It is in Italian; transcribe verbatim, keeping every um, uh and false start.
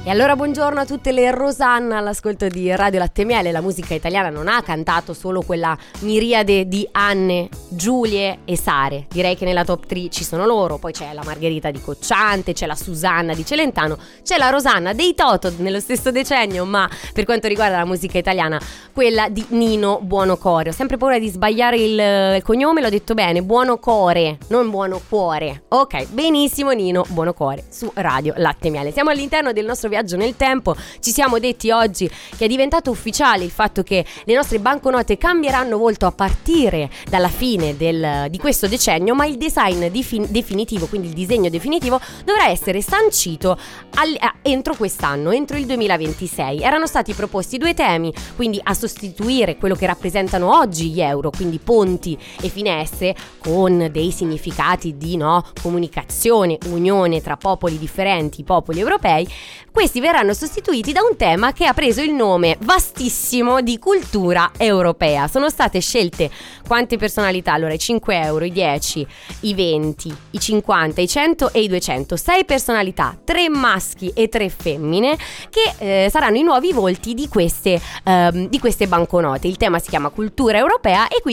E allora buongiorno a tutte le Rosanna all'ascolto di Radio Latte Miele. La musica italiana non ha cantato solo quella miriade di Anne, Giulie e Sare. Direi che nella top tre ci sono loro. Poi c'è la Margherita di Cocciante, c'è la Susanna di Celentano, c'è la Rosanna dei Toto nello stesso decennio, ma per quanto riguarda la musica italiana, quella di Nino Buonocore. Ho sempre paura di sbagliare il, il cognome, l'ho detto bene, Buonocore, non Buonocuore. Ok, benissimo, Nino Buonocore su Radio Latte Miele. Siamo all'interno del nostro viaggio nel tempo. Ci siamo detti oggi che è diventato ufficiale il fatto che le nostre banconote cambieranno volto a partire dalla fine del, di questo decennio, ma il design di fin, definitivo, quindi il disegno definitivo, dovrà essere sancito al, a, entro quest'anno, entro il duemilaventisei. Erano stati proposti due temi, quindi a sostituire quello che rappresentano oggi gli euro, quindi ponti e finestre, con dei significati di no, comunicazione, unione tra popoli differenti, popoli europei. Questi verranno sostituiti da un tema che ha preso il nome vastissimo di cultura europea. Sono state scelte quante personalità? Allora, i cinque euro, i dieci, i venti, i cinquanta, i cento e i duecento. sei personalità, tre maschi e tre femmine, che eh, saranno i nuovi volti di queste, ehm, di queste banconote. Il tema si chiama cultura europea e quindi